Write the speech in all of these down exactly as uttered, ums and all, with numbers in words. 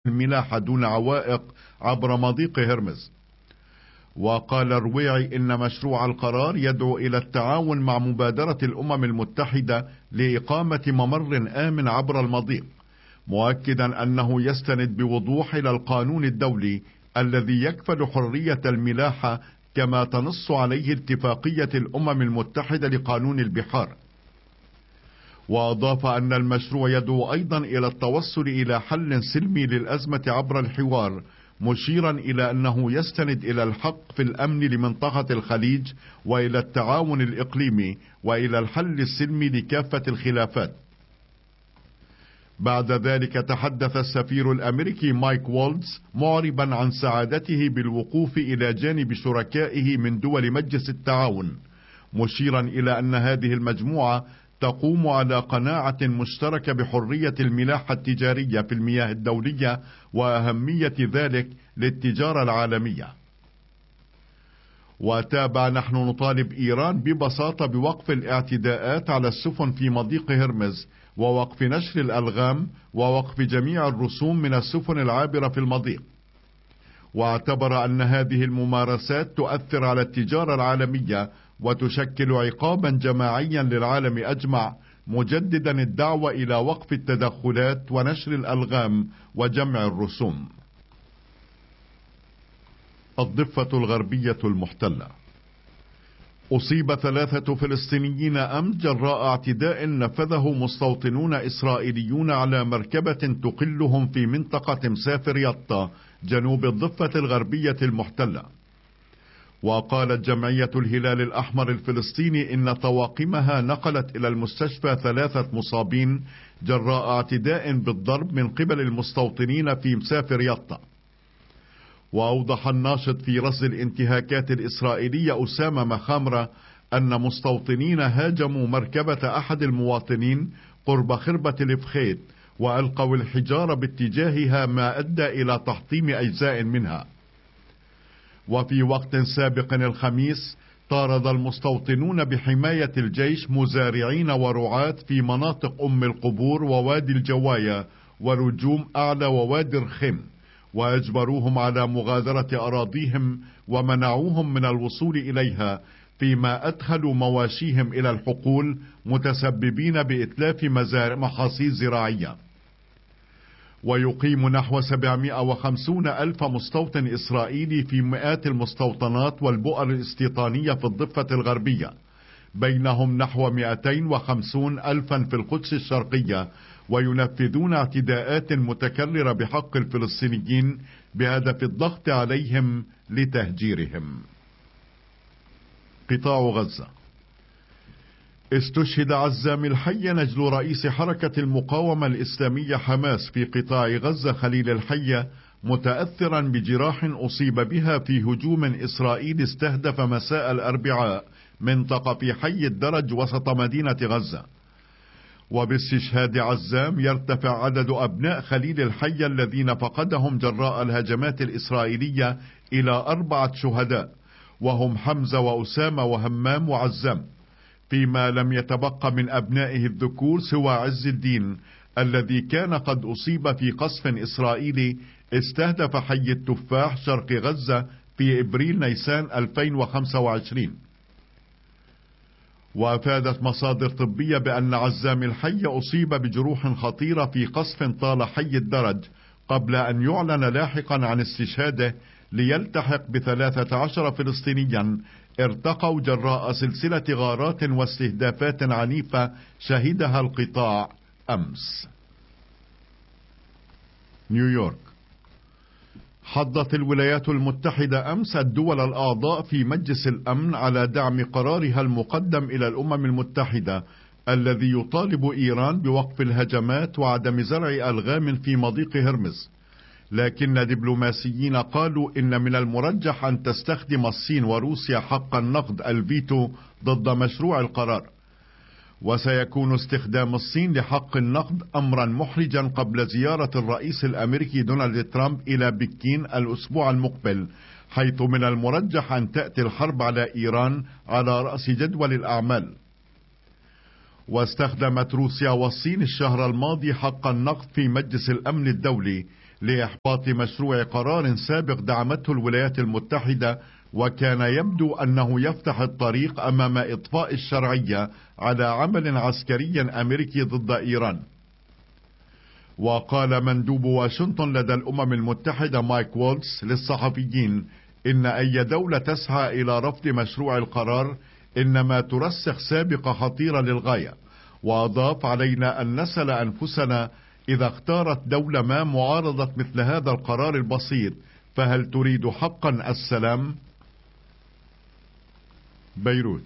الملاحة دون عوائق عبر مضيق هرمز. وقال الرويعي إن مشروع القرار يدعو إلى التعاون مع مبادرة الأمم المتحدة لإقامة ممر آمن عبر المضيق، مؤكدا أنه يستند بوضوح إلى القانون الدولي الذي يكفل حرية الملاحة كما تنص عليه اتفاقية الأمم المتحدة لقانون البحار. وأضاف أن المشروع يدعو أيضا إلى التوصل إلى حل سلمي للأزمة عبر الحوار، مشيرا إلى أنه يستند إلى الحق في الأمن لمنطقة الخليج وإلى التعاون الإقليمي وإلى الحل السلمي لكافة الخلافات. بعد ذلك تحدث السفير الأمريكي مايك وولتز معربا عن سعادته بالوقوف إلى جانب شركائه من دول مجلس التعاون، مشيرا إلى أن هذه المجموعة تقوم على قناعة مشتركة بحرية الملاحة التجارية في المياه الدولية وأهمية ذلك للتجارة العالمية. وتابع: نحن نطالب إيران ببساطة بوقف الاعتداءات على السفن في مضيق هرمز، ووقف نشر الألغام، ووقف جميع الرسوم من السفن العابرة في المضيق. واعتبر أن هذه الممارسات تؤثر على التجارة العالمية وتشكل عقابا جماعيا للعالم أجمع، مجددا الدعوة إلى وقف التدخلات ونشر الألغام وجمع الرسوم. الضفة الغربية المحتلة. أصيب ثلاثة فلسطينيين أمس جراء اعتداء نفذه مستوطنون إسرائيليون على مركبة تقلهم في منطقة مسافر يطا جنوب الضفة الغربية المحتلة. وقالت جمعية الهلال الأحمر الفلسطيني إن طواقمها نقلت إلى المستشفى ثلاثة مصابين جراء اعتداء بالضرب من قبل المستوطنين في مسافر يطا. وأوضح الناشط في رصد الانتهاكات الإسرائيلية أسامة مخامرة أن مستوطنين هاجموا مركبة أحد المواطنين قرب خربة الفخيت وألقوا الحجارة باتجاهها، ما أدى إلى تحطيم أجزاء منها. وفي وقت سابق الخميس طارد المستوطنون بحماية الجيش مزارعين ورعاة في مناطق أم القبور ووادي الجواية ورجوم أعلى ووادي الرخم، وأجبروهم على مغادرة أراضيهم ومنعوهم من الوصول إليها، فيما أدخلوا مواشيهم إلى الحقول متسببين بإتلاف محاصيل زراعية. ويقيم نحو سبعمائة وخمسين ألف مستوطن إسرائيلي في مئات المستوطنات والبؤر الاستيطانية في الضفة الغربية، بينهم نحو مئتين وخمسين ألفا في القدس الشرقية، وينفذون اعتداءات متكررة بحق الفلسطينيين بهدف الضغط عليهم لتهجيرهم. قطاع غزة. استشهد عزام الحية نجل رئيس حركة المقاومة الإسلامية حماس في قطاع غزة خليل الحية، متأثرا بجراح أصيب بها في هجوم إسرائيلي استهدف مساء الأربعاء منطقة في حي الدرج وسط مدينة غزة. وباستشهاد عزام يرتفع عدد أبناء خليل الحية الذين فقدهم جراء الهجمات الإسرائيلية إلى أربعة شهداء، وهم حمزة وأسامة وهمام وعزام، فيما لم يتبقى من أبنائه الذكور سوى عز الدين الذي كان قد أصيب في قصف إسرائيلي استهدف حي التفاح شرق غزة في إبريل نيسان ألفين وخمسة وعشرين. وأفادت مصادر طبية بأن عزام الحي أصيب بجروح خطيرة في قصف طال حي الدرج، قبل أن يعلن لاحقا عن استشهاده، ليلتحق بثلاثة عشر فلسطينيا ارتقوا جراء سلسلة غارات واستهدافات عنيفة شهدها القطاع أمس. نيويورك. حضت الولايات المتحدة أمس الدول الأعضاء في مجلس الأمن على دعم قرارها المقدم إلى الأمم المتحدة الذي يطالب إيران بوقف الهجمات وعدم زرع ألغام في مضيق هرمز، لكن دبلوماسيين قالوا إن من المرجح أن تستخدم الصين وروسيا حق النقد الفيتو ضد مشروع القرار. وسيكون استخدام الصين لحق النقد أمرا محرجا قبل زيارة الرئيس الأمريكي دونالد ترامب إلى بكين الأسبوع المقبل، حيث من المرجح أن تأتي الحرب على إيران على رأس جدول الأعمال. واستخدمت روسيا والصين الشهر الماضي حق النقد في مجلس الأمن الدولي، لإحباط مشروع قرار سابق دعمته الولايات المتحدة، وكان يبدو أنه يفتح الطريق أمام إطفاء الشرعية على عمل عسكري أمريكي ضد إيران. وقال مندوب واشنطن لدى الأمم المتحدة مايك وولتز للصحفيين إن أي دولة تسعى إلى رفض مشروع القرار إنما ترسخ سابقة خطيرة للغاية، وأضاف: علينا أن نسأل أنفسنا إذا اختارت دولة ما معارضة مثل هذا القرار البسيط فهل تريد حقا السلام؟ بيروت.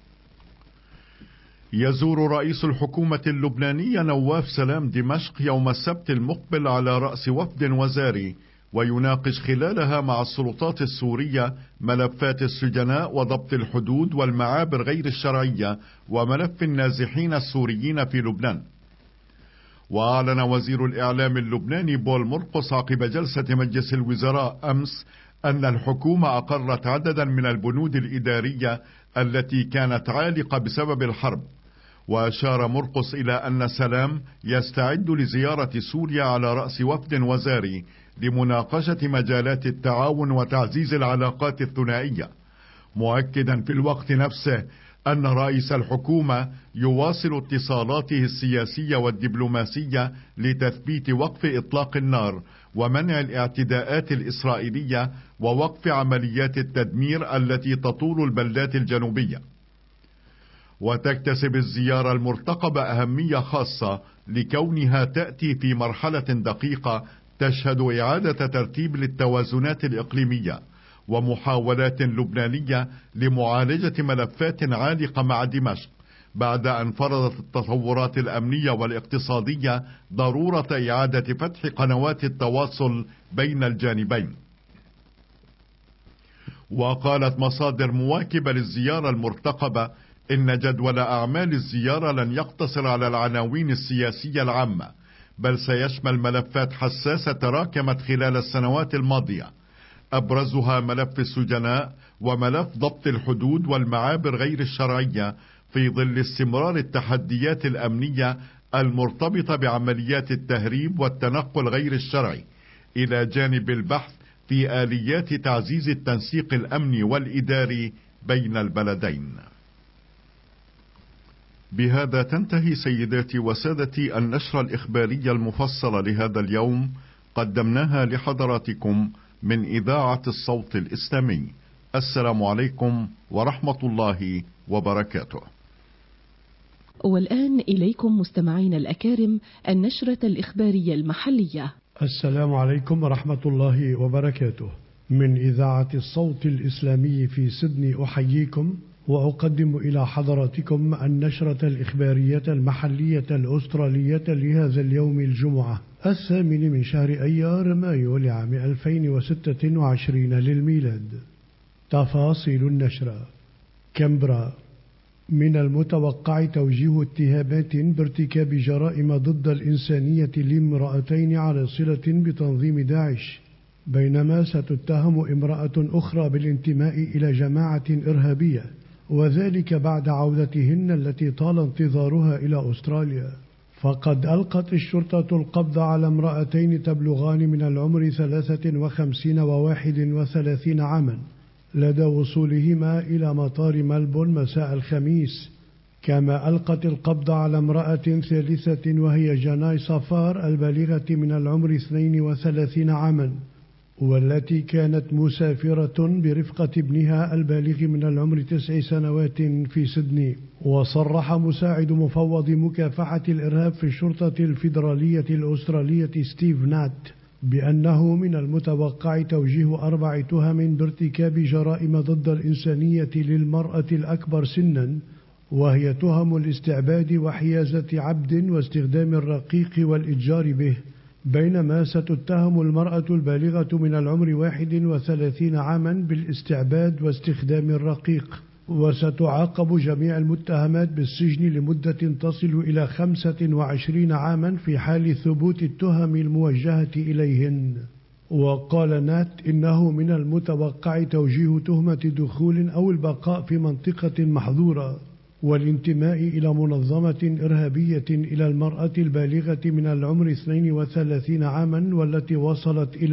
يزور رئيس الحكومة اللبنانية نواف سلام دمشق يوم السبت المقبل على رأس وفد وزاري، ويناقش خلالها مع السلطات السورية ملفات السجناء وضبط الحدود والمعابر غير الشرعية وملف النازحين السوريين في لبنان. وأعلن وزير الإعلام اللبناني بول مرقس عقب جلسة مجلس الوزراء أمس أن الحكومة أقرت عددا من البنود الإدارية التي كانت عالقة بسبب الحرب. وأشار مرقس إلى أن سلام يستعد لزيارة سوريا على رأس وفد وزاري لمناقشة مجالات التعاون وتعزيز العلاقات الثنائية، مؤكدا في الوقت نفسه أن رئيس الحكومة يواصل اتصالاته السياسية والدبلوماسية لتثبيت وقف إطلاق النار ومنع الاعتداءات الإسرائيلية ووقف عمليات التدمير التي تطول البلدات الجنوبية. وتكتسب الزيارة المرتقبة أهمية خاصة لكونها تأتي في مرحلة دقيقة تشهد إعادة ترتيب للتوازنات الإقليمية ومحاولات لبنانية لمعالجة ملفات عالقة مع دمشق، بعد أن فرضت التطورات الأمنية والاقتصادية ضرورة إعادة فتح قنوات التواصل بين الجانبين. وقالت مصادر مواكبة للزيارة المرتقبة إن جدول أعمال الزيارة لن يقتصر على العناوين السياسية العامة، بل سيشمل ملفات حساسة تراكمت خلال السنوات الماضية، أبرزها ملف السجناء وملف ضبط الحدود والمعابر غير الشرعية، في ظل استمرار التحديات الأمنية المرتبطة بعمليات التهريب والتنقل غير الشرعي، إلى جانب البحث في آليات تعزيز التنسيق الأمني والإداري بين البلدين. بهذا تنتهي سيداتي وسادتي النشرة الإخبارية المفصلة لهذا اليوم، قدمناها لحضراتكم من إذاعة الصوت الإسلامي. السلام عليكم ورحمة الله وبركاته. والآن إليكم مستمعين الأكارم النشرة الإخبارية المحلية. السلام عليكم ورحمة الله وبركاته. من إذاعة الصوت الإسلامي في سيدني أحييكم وأقدم إلى حضراتكم النشرة الإخبارية المحلية الأسترالية لهذا اليوم الجمعة الثامن من شهر أيار مايو لعام ألفين وستة وعشرين للميلاد. تفاصيل النشرة. كامبرا. من المتوقع توجيه اتهامات بارتكاب جرائم ضد الإنسانية لامرأتين على صلة بتنظيم داعش، بينما ستتهم امرأة أخرى بالانتماء إلى جماعة إرهابية، وذلك بعد عودتهن التي طال انتظارها إلى أستراليا. فقد ألقت الشرطة القبض على امرأتين تبلغان من العمر ثلاثة وخمسين وواحد وثلاثين عاما لدى وصولهما إلى مطار ملبون مساء الخميس، كما ألقت القبض على امرأة ثالثة وهي جناي صفار البالغة من العمر اثنين وثلاثين عاما، والتي كانت مسافرة برفقة ابنها البالغ من العمر تسع سنوات في سيدني. وصرح مساعد مفوض مكافحة الإرهاب في الشرطة الفيدرالية الأسترالية ستيف نات بأنه من المتوقع توجيه أربع تهم بارتكاب جرائم ضد الإنسانية للمرأة الأكبر سنا، وهي تهم الاستعباد وحيازة عبد واستخدام الرقيق والإتجار به، بينما ستتهم المرأة البالغة من العمر واحد وثلاثين عاما بالاستعباد واستخدام الرقيق. وستعاقب جميع المتهمات بالسجن لمدة تصل إلى خمسة وعشرين عاما في حال ثبوت التهم الموجهة إليهن. وقال نات إنه من المتوقع توجيه تهمة دخول أو البقاء في منطقة محظورة، والانتماء إلى منظمة إرهابية إلى المرأة البالغة من العمر اثنين وثلاثين عاما والتي وصلت إلى